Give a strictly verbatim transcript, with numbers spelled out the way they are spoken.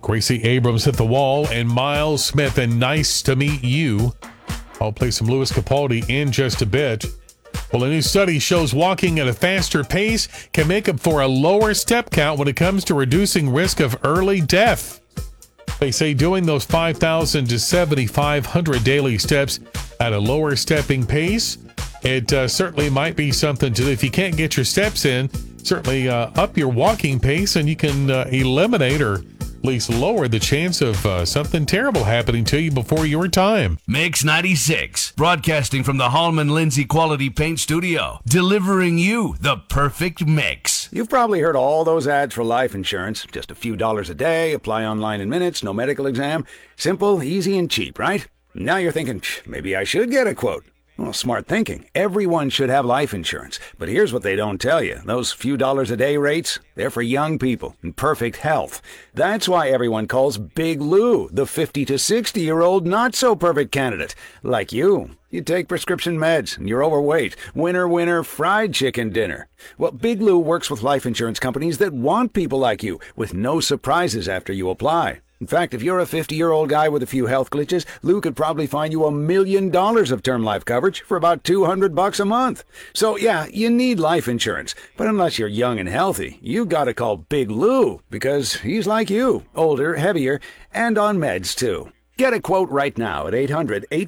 Gracie Abrams hit the wall, and Miles Smith and Nice to Meet You. I'll play some Louis Capaldi in just a bit. Well, a new study shows walking at a faster pace can make up for a lower step count when it comes to reducing risk of early death. They say doing those five thousand to seventy-five hundred daily steps at a lower stepping pace, it uh, certainly might be something to do. If you can't get your steps in, certainly uh, up your walking pace, and you can uh, eliminate or at least lower the chance of uh, something terrible happening to you before your time. Mix ninety-six, broadcasting from the Hallman Lindsay Quality Paint Studio, delivering you the perfect mix. You've probably heard all those ads for life insurance. Just a few dollars a day, apply online in minutes, no medical exam. Simple, easy, and cheap, right? Now you're thinking, maybe I should get a quote. Well, smart thinking. Everyone should have life insurance. But here's what they don't tell you. Those few dollars a day rates, they're for young people in perfect health. That's why everyone calls Big Lou the fifty to sixty-year-old not-so-perfect candidate. Like you. You take prescription meds, and you're overweight. Winner, winner, fried chicken dinner. Well, Big Lou works with life insurance companies that want people like you, with no surprises after you apply. In fact, if you're a fifty-year-old guy with a few health glitches, Lou could probably find you a million dollars of term life coverage for about two hundred bucks a month. So yeah, you need life insurance. But unless you're young and healthy, you gotta call Big Lou, because he's like you, older, heavier, and on meds too. Get a quote right now at eight hundred, eight